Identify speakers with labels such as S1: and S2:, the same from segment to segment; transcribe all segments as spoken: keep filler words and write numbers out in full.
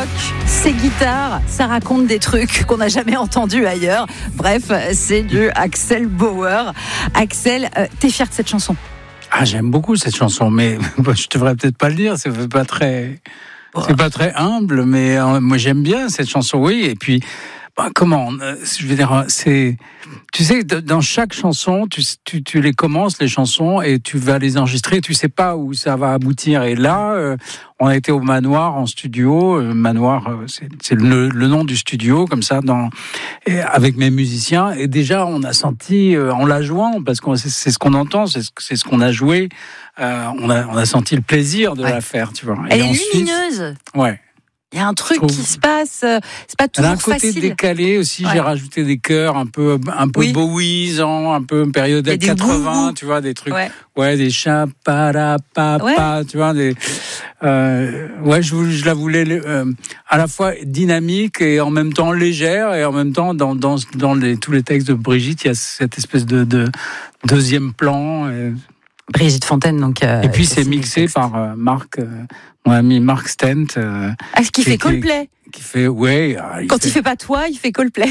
S1: rock, ses guitares, ça raconte des trucs qu'on n'a jamais entendus ailleurs. Bref, c'est du Axel Bauer. Axel, euh, t'es fier de cette chanson?
S2: Ah, j'aime beaucoup cette chanson, mais je devrais peut-être pas le dire, c'est pas très, c'est pas très humble, mais euh, moi j'aime bien cette chanson, oui. Et puis, bah, comment, euh, je veux dire, c'est, tu sais, dans chaque chanson, tu, tu, tu les commences les chansons et tu vas les enregistrer, tu sais pas où ça va aboutir. Et là, euh, on a été au Manoir en studio. Euh, Manoir, euh, c'est, c'est le, le nom du studio, comme ça, dans, et avec mes musiciens. Et déjà, on a senti, euh, en la jouant, parce que c'est, c'est ce qu'on entend, c'est ce, c'est ce qu'on a joué. Euh, on a, on a senti le plaisir de ouais. la faire, tu vois.
S1: Elle
S2: et
S1: est
S2: ensuite,
S1: lumineuse.
S2: Ouais.
S1: Il y a un truc
S2: trouve...
S1: qui se passe, euh, c'est pas toujours facile. Elle a un côté
S2: facile. Décalé aussi, ouais. J'ai rajouté des chœurs un peu, un peu
S1: oui.
S2: Bowiesant, un peu période quatre-vingts, tu vois, des trucs, ouais, ouais des chats, para, pa, ouais. pa, tu vois, des, euh, ouais, je, je la voulais euh, à la fois dynamique et en même temps légère, et en même temps, dans, dans, dans les, tous les textes de Brigitte, il y a cette espèce de, de deuxième plan. Et...
S1: Brigitte Fontaine, donc. Euh,
S2: et puis c'est mixé par euh, Marc, euh, mon ami Marc Stent. Euh,
S1: ah, ce qui fait Coldplay.
S2: Qui fait, ouais. Il
S1: Quand
S2: fait...
S1: il fait pas toi, il fait Coldplay.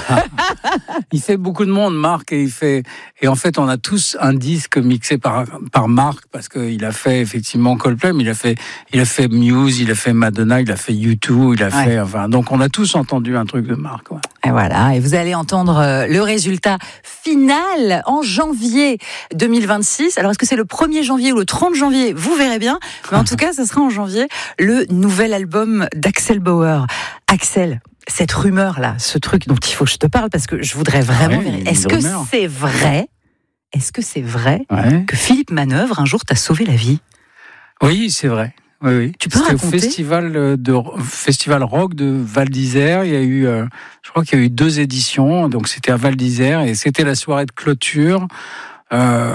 S2: Il fait beaucoup de monde, Marc, et il fait, et en fait, on a tous un disque mixé par, par Marc, parce qu'il a fait effectivement Coldplay, mais il a fait, il a fait Muse, il a fait Madonna, il a fait U deux, il a ouais. fait, enfin, donc on a tous entendu un truc de Marc, ouais.
S1: Et voilà, et vous allez entendre le résultat final en janvier deux mille vingt-six. Alors, est-ce que c'est le premier janvier ou le trente janvier? Vous verrez bien. Mais en tout cas, ce sera en janvier, le nouvel album d'Axel Bauer. Axel, cette rumeur-là, ce truc dont il faut que je te parle, parce que je voudrais vraiment
S2: ouais,
S1: vérifier. Est-ce que
S2: rumeur.
S1: c'est vrai, est-ce que c'est vrai
S2: ouais.
S1: que Philippe Manœuvre, un jour, t'a sauvé la vie?
S2: Oui, c'est vrai. Oui, oui.
S1: Tu peux
S2: C'était
S1: raconter?
S2: au festival de festival rock de Val d'Isère. Il y a eu, euh, je crois qu'il y a eu deux éditions. Donc c'était à Val d'Isère et c'était la soirée de clôture. Euh,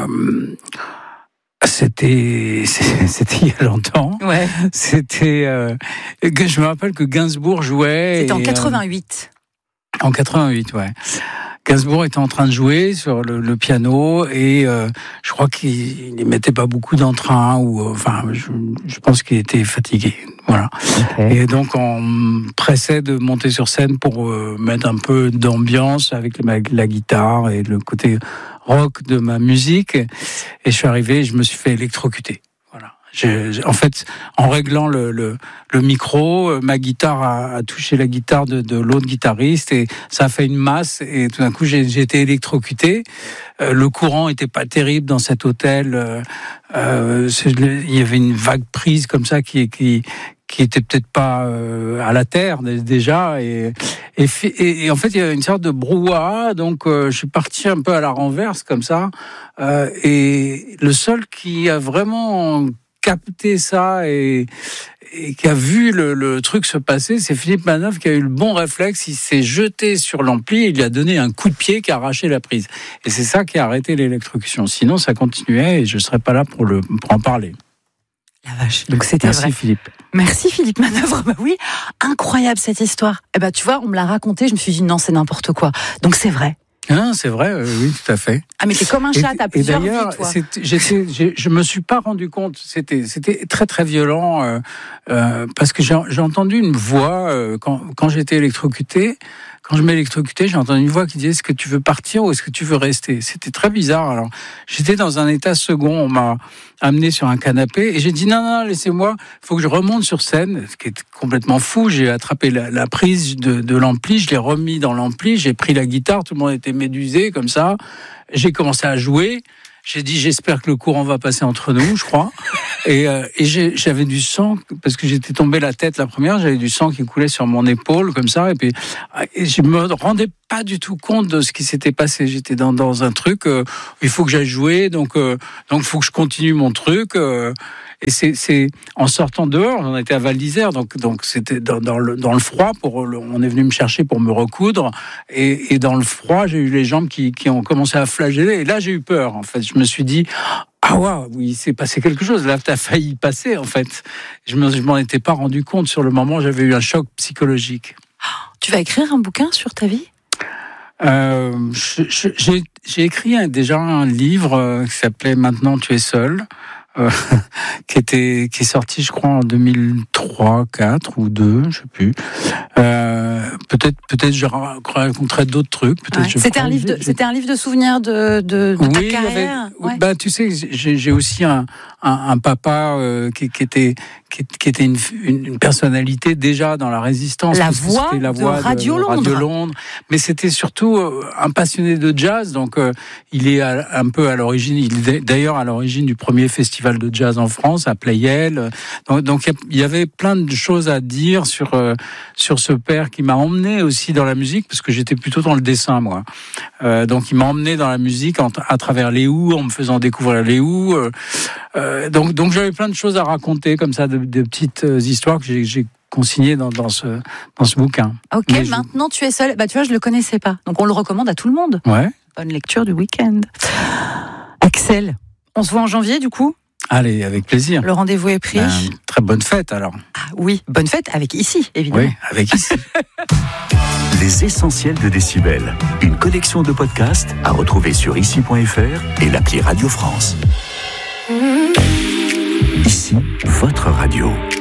S2: c'était, c'était il y a longtemps.
S1: Ouais.
S2: C'était, euh, je me rappelle que Gainsbourg jouait.
S1: C'était en
S2: et,
S1: quatre-vingt-huit.
S2: Euh, en quatre-vingt-huit, ouais. Gainsbourg était en train de jouer sur le, le piano et euh, je crois qu'il ne mettait pas beaucoup d'entrain ou euh, enfin je, je pense qu'il était fatigué, voilà. Okay. Et donc on me pressait de monter sur scène pour euh, mettre un peu d'ambiance avec la, la guitare et le côté rock de ma musique. Et je suis arrivé et je me suis fait électrocuter. J'ai, en fait, en réglant le, le, le micro, ma guitare a, a touché la guitare de, de l'autre guitariste et ça a fait une masse et tout d'un coup j'ai, j'ai été électrocuté. Euh, le courant était pas terrible dans cet hôtel. Euh, euh, il y avait une vague prise comme ça qui qui qui était peut-être pas euh, à la terre déjà et, et et et en fait il y a une sorte de brouhaha, donc euh, je suis parti un peu à la renverse comme ça euh, et le seul qui a vraiment capté ça et, et qui a vu le, le truc se passer, c'est Philippe Manœuvre qui a eu le bon réflexe. Il s'est jeté sur l'ampli et il lui a donné un coup de pied qui a arraché la prise. Et c'est ça qui a arrêté l'électrocution. Sinon, ça continuait et je ne serais pas là pour, le, pour en parler.
S1: La vache. Donc c'était
S2: Merci
S1: vrai.
S2: Philippe.
S1: Merci Philippe Manœuvre. Bah oui, incroyable cette histoire. Et bah tu vois, on me l'a raconté, je me suis dit non, c'est n'importe quoi. Donc c'est vrai.
S2: Ah, c'est vrai, euh, oui, tout à fait.
S1: Ah, mais t'es comme un chat, t'as plusieurs vies, toi.
S2: C'est, j'étais, j'ai, je me suis pas rendu compte, c'était, c'était très très violent, euh, euh, parce que j'ai, j'ai entendu une voix, euh, quand, quand j'étais électrocuté, quand je m'électrocutais, j'ai entendu une voix qui disait « Est-ce que tu veux partir ou est-ce que tu veux rester ?» C'était très bizarre. Alors, j'étais dans un état second, on m'a amené sur un canapé et j'ai dit « Non, non, laissez-moi, il faut que je remonte sur scène », ce qui est complètement fou. J'ai attrapé la, la prise de, de l'ampli, je l'ai remis dans l'ampli, j'ai pris la guitare, tout le monde était médusé comme ça. J'ai commencé à jouer. J'ai dit, j'espère que le courant va passer entre nous, je crois. Et, euh, et j'ai, j'avais du sang, parce que j'étais tombé la tête la première, j'avais du sang qui coulait sur mon épaule, comme ça. Et puis, et je me rendais pas du tout compte de ce qui s'était passé. J'étais dans, dans un truc, euh, il faut que j'aille jouer, donc euh, donc faut que je continue mon truc. Euh, et c'est, c'est en sortant dehors, on était à Val d'Isère, donc donc c'était dans, dans le dans le froid. Pour le, on est venu me chercher pour me recoudre, et, et dans le froid, j'ai eu les jambes qui qui ont commencé à flageller. Et là, j'ai eu peur. En fait, je me suis dit, ah waouh, oui, il s'est passé quelque chose. Là, t'as failli passer. En fait, je me je m'en étais pas rendu compte sur le moment. J'avais eu un choc psychologique.
S1: Tu vas écrire un bouquin sur ta vie?
S2: Euh, je, je, j'ai, j'ai écrit un, déjà un livre euh, qui s'appelait « Maintenant tu es seul ». euh, qui était qui est sorti, je crois, en deux mille trois, quatre ou deux, je sais plus. Euh, peut-être, peut-être je raconterai d'autres trucs. Peut-être.
S1: Ouais.
S2: Je
S1: c'était un livre de, c'était un livre de souvenirs de de, de
S2: oui,
S1: ta carrière.
S2: Avec,
S1: ouais.
S2: Bah, tu sais, j'ai, j'ai aussi un, un, un papa euh, qui, qui était qui, qui était une, une, une personnalité déjà dans la résistance.
S1: La voix,
S2: la voix
S1: de Radio
S2: de,
S1: Londres.
S2: Radio Londres. Mais c'était surtout euh, un passionné de jazz. Donc, euh, il est à, un peu à l'origine. Il est d'ailleurs à l'origine du premier festival de jazz en France, à Playel. Donc, donc il y avait plein de choses à dire sur euh, sur ce père qui m'a emmené aussi dans la musique, parce que j'étais plutôt dans le dessin, moi. Euh, donc, il m'a emmené dans la musique en, à travers les Who, en me faisant découvrir les Who. Euh, euh, donc, donc, j'avais plein de choses à raconter, comme ça, de, de petites histoires que j'ai, j'ai consignées dans, dans ce dans ce bouquin.
S1: Ok,
S2: Mais
S1: maintenant je... tu es seul. Bah, tu vois, je le connaissais pas, donc on le recommande à tout le monde.
S2: Ouais.
S1: Bonne lecture du week-end. Axel, on se voit en janvier, du coup.
S2: Allez, avec plaisir.
S1: Le rendez-vous est pris.
S2: Ben, très bonne fête, alors.
S1: Ah oui, bonne fête avec ici, évidemment.
S2: Oui, avec ici.
S3: Les essentiels de Décibel. Une collection de podcasts à retrouver sur ici point f r et l'appli Radio France. Ici, votre radio.